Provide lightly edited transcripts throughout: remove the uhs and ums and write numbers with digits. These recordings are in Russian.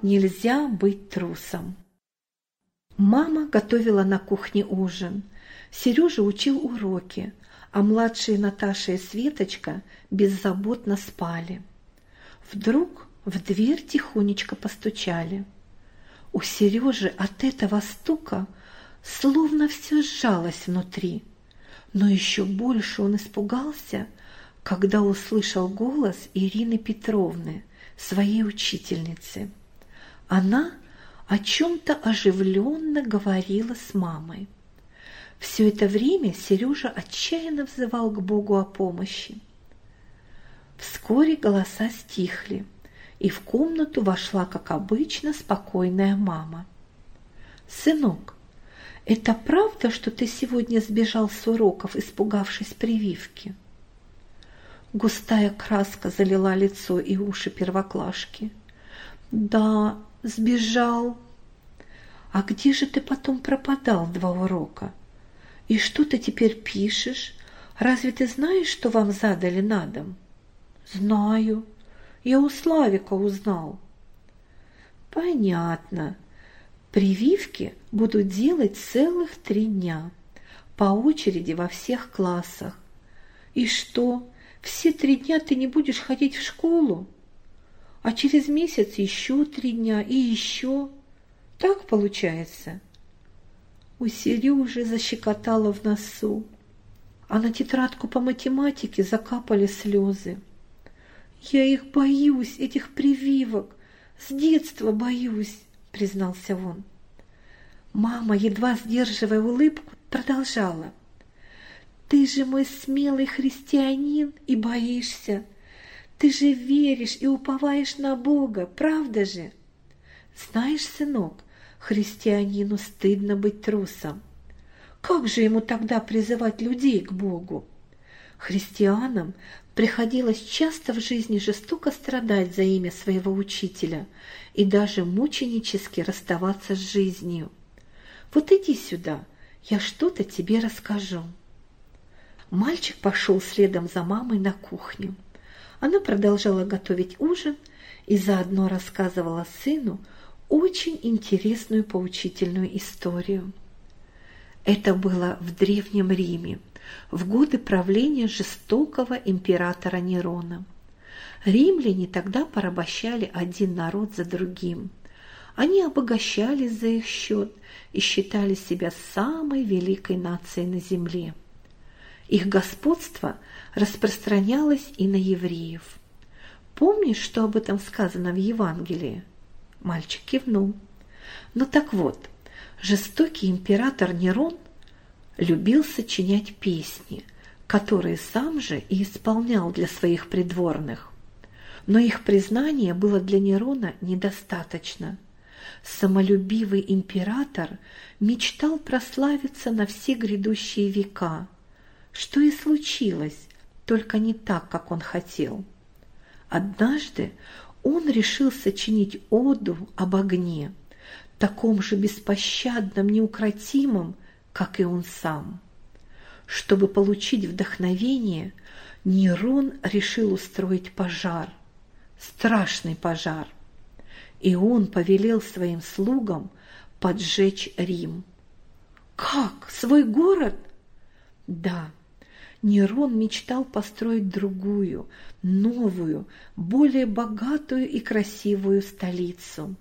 нельзя быть трусом. Мама готовила на кухне ужин. Сережа учил уроки, а младшие Наташа и Светочка беззаботно спали. Вдруг в дверь тихонечко постучали. У Сережи от этого стука словно все сжалось внутри, но еще больше он испугался, когда услышал голос Ирины Петровны, своей учительницы. Она о чем-то оживленно говорила с мамой. Все это время Сережа отчаянно взывал к Богу о помощи. Вскоре голоса стихли, и в комнату вошла, как обычно, спокойная мама. «Сынок, это правда, что ты сегодня сбежал с уроков, испугавшись прививки?» Густая краска залила лицо и уши первоклашки. «Да, сбежал. А где же ты потом пропадал 2 урока? И что ты теперь пишешь? Разве ты знаешь, что вам задали на дом?» «Знаю. Я у Славика узнал». «Понятно. Прививки будут делать целых 3 дня, по очереди во всех классах. И что, все 3 дня ты не будешь ходить в школу? А через месяц еще 3 дня и еще. Так получается?» У Сережи защекотало в носу, а на тетрадку по математике закапали слезы. «Я их боюсь, этих прививок, с детства боюсь», — признался он. Мама, едва сдерживая улыбку, продолжала. «Ты же мой смелый христианин и боишься. Ты же веришь и уповаешь на Бога, правда же? Знаешь, сынок, христианину стыдно быть трусом. Как же ему тогда призывать людей к Богу? Христианам приходилось часто в жизни жестоко страдать за имя своего учителя и даже мученически расставаться с жизнью. Вот иди сюда, я что-то тебе расскажу». Мальчик пошел следом за мамой на кухню. Она продолжала готовить ужин и заодно рассказывала сыну очень интересную поучительную историю. Это было в Древнем Риме, в годы правления жестокого императора Нерона. Римляне тогда порабощали один народ за другим. Они обогащались за их счет и считали себя самой великой нацией на земле. Их господство распространялось и на евреев. Помнишь, что об этом сказано в Евангелии? Мальчик кивнул. Ну так вот, жестокий император Нерон любил сочинять песни, которые сам же и исполнял для своих придворных. Но их признания было для Нерона недостаточно. Самолюбивый император мечтал прославиться на все грядущие века, что и случилось, только не так, как он хотел. Однажды он решил сочинить оду об огне, таком же беспощадном, неукротимом, как и он сам. Чтобы получить вдохновение, Нерон решил устроить пожар, страшный пожар, и он повелел своим слугам поджечь Рим. Как? Свой город? Да. Нерон мечтал построить другую, новую, более богатую и красивую столицу.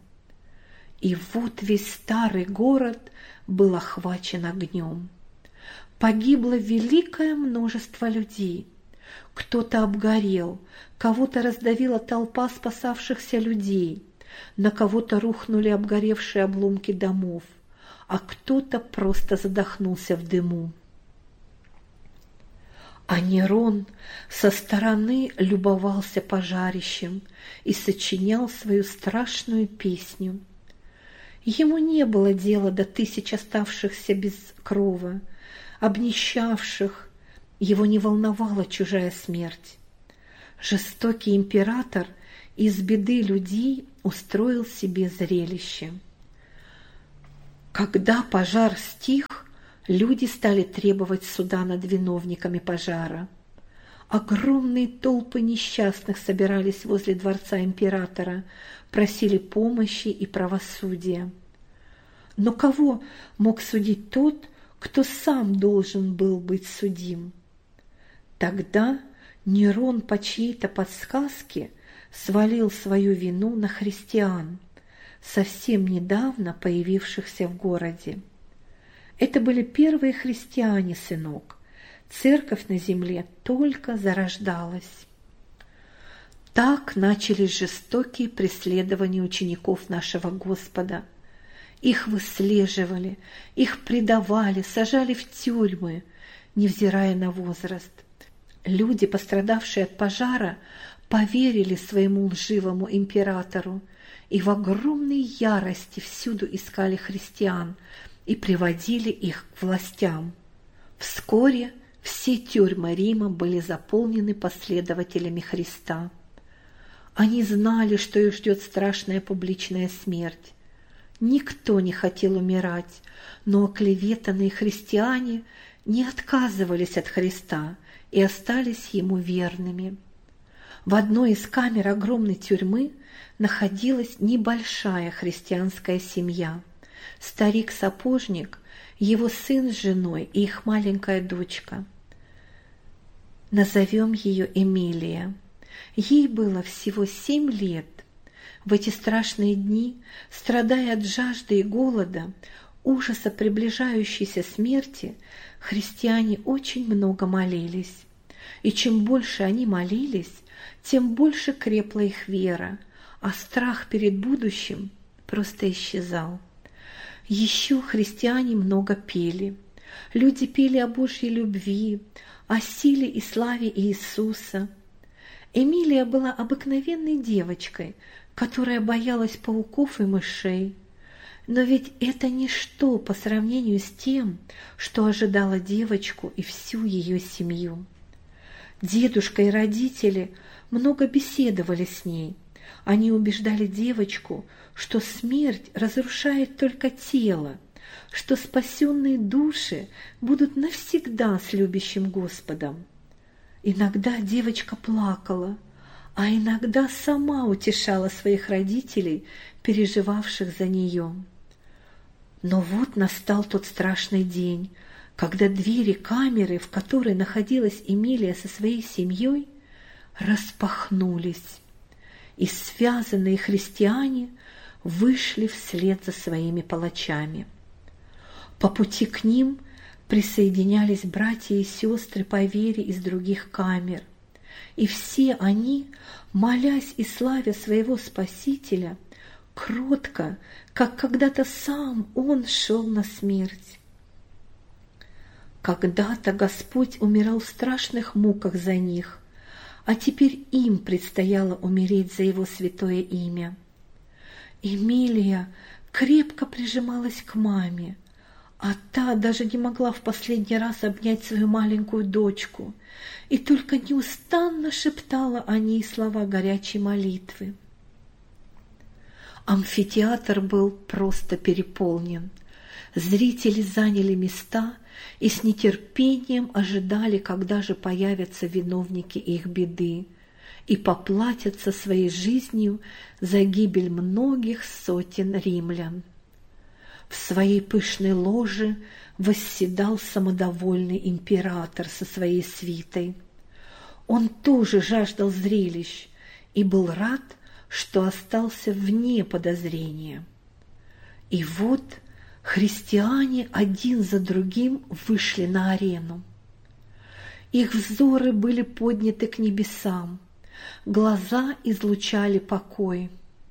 И вот весь старый город был охвачен огнем. Погибло великое множество людей. Кто-то обгорел, кого-то раздавила толпа спасавшихся людей, на кого-то рухнули обгоревшие обломки домов, а кто-то просто задохнулся в дыму. А Нерон со стороны любовался пожарищем и сочинял свою страшную песню. Ему не было дела до 1000 оставшихся без крова, обнищавших, его не волновала чужая смерть. Жестокий император из беды людей устроил себе зрелище. Когда пожар стих, люди стали требовать суда над виновниками пожара. Огромные толпы несчастных собирались возле дворца императора, просили помощи и правосудия. Но кого мог судить тот, кто сам должен был быть судим? Тогда Нерон по чьей-то подсказке свалил свою вину на христиан, совсем недавно появившихся в городе. Это были первые христиане, сынок. Церковь на земле только зарождалась. Так начались жестокие преследования учеников нашего Господа. Их выслеживали, их предавали, сажали в тюрьмы, невзирая на возраст. Люди, пострадавшие от пожара, поверили своему лживому императору и в огромной ярости всюду искали христиан и приводили их к властям. Вскоре все тюрьмы Рима были заполнены последователями Христа. Они знали, что их ждет страшная публичная смерть. Никто не хотел умирать, но оклеветанные христиане не отказывались от Христа и остались ему верными. В одной из камер огромной тюрьмы находилась небольшая христианская семья. Старик-сапожник, его сын с женой и их маленькая дочка. Назовем ее Эмилия. Ей было всего 7 лет. В эти страшные дни, страдая от жажды и голода, ужаса приближающейся смерти, христиане очень много молились. И чем больше они молились, тем больше крепла их вера, а страх перед будущим просто исчезал. Еще христиане много пели. Люди пели о Божьей любви, о силе и славе Иисуса. Эмилия была обыкновенной девочкой, которая боялась пауков и мышей. Но ведь это ничто по сравнению с тем, что ожидало девочку и всю ее семью. Дедушка и родители много беседовали с ней. Они убеждали девочку, что смерть разрушает только тело, что спасенные души будут навсегда с любящим Господом. Иногда девочка плакала, а иногда сама утешала своих родителей, переживавших за нее. Но вот настал тот страшный день, когда двери камеры, в которой находилась Эмилия со своей семьей, распахнулись, и связанные христиане вышли вслед за своими палачами. По пути к ним присоединялись братья и сестры по вере из других камер, и все они, молясь и славя своего Спасителя, кротко, как когда-то сам Он шел на смерть. Когда-то Господь умирал в страшных муках за них, а теперь им предстояло умереть за Его святое имя. Эмилия крепко прижималась к маме, а та даже не могла в последний раз обнять свою маленькую дочку и только неустанно шептала о ней слова горячей молитвы. Амфитеатр был просто переполнен. Зрители заняли места и с нетерпением ожидали, когда же появятся виновники их беды и поплатятся своей жизнью за гибель многих сотен римлян. В своей пышной ложе восседал самодовольный император со своей свитой. Он тоже жаждал зрелищ и был рад, что остался вне подозрения. И вот христиане один за другим вышли на арену. Их взоры были подняты к небесам, глаза излучали покой.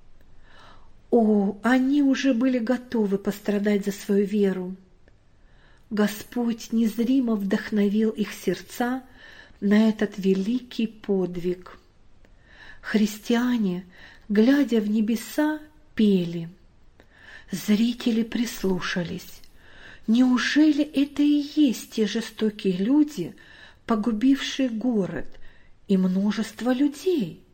О, они уже были готовы пострадать за свою веру. Господь незримо вдохновил их сердца на этот великий подвиг. Христиане, глядя в небеса, пели. Зрители прислушались. Неужели это и есть те жестокие люди, погубившие город и множество людей?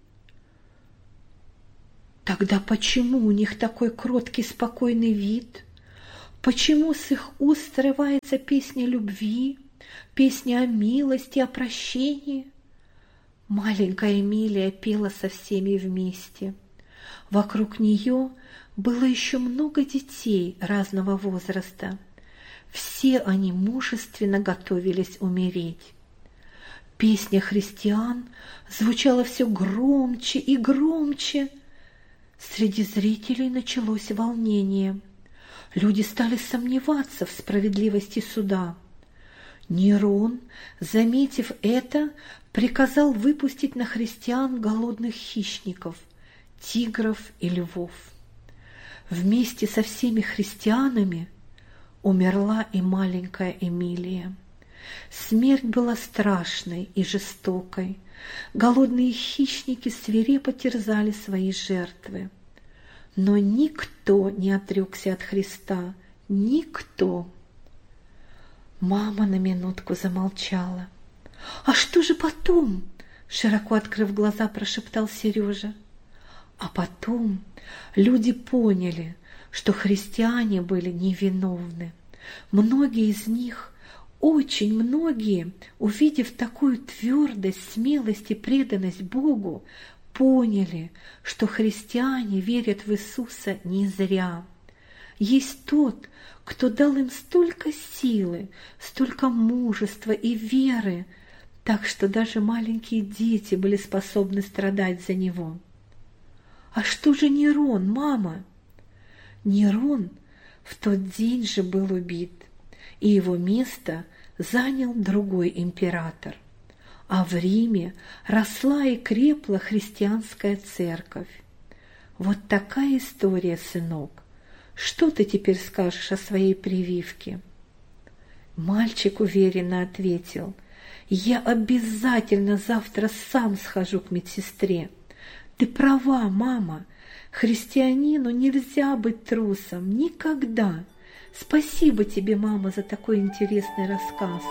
Тогда почему у них такой кроткий, спокойный вид? Почему с их уст срывается песня любви, песня о милости, о прощении? Маленькая Эмилия пела со всеми вместе. Вокруг нее было еще много детей разного возраста. Все они мужественно готовились умереть. Песня христиан звучала все громче и громче. Среди зрителей началось волнение. Люди стали сомневаться в справедливости суда. Нерон, заметив это, приказал выпустить на христиан голодных хищников, тигров и львов. Вместе со всеми христианами умерла и маленькая Эмилия. Смерть была страшной и жестокой. Голодные хищники свирепо терзали свои жертвы. Но никто не отрекся от Христа, никто. Мама на минутку замолчала. «А что же потом?» – широко открыв глаза, прошептал Сережа. А потом люди поняли, что христиане были невиновны. Многие из них, очень многие, увидев такую твердость, смелость и преданность Богу, поняли, что христиане верят в Иисуса не зря. Есть тот, кто дал им столько силы, столько мужества и веры, так что даже маленькие дети были способны страдать за него. А что же Нерон, мама? Нерон в тот день же был убит, и его место занял другой император. А в Риме росла и крепла христианская церковь. Вот такая история, сынок. Что ты теперь скажешь о своей прививке? Мальчик уверенно ответил: я обязательно завтра сам схожу к медсестре. Ты права, мама. Христианину нельзя быть трусом. Никогда. Спасибо тебе, мама, за такой интересный рассказ.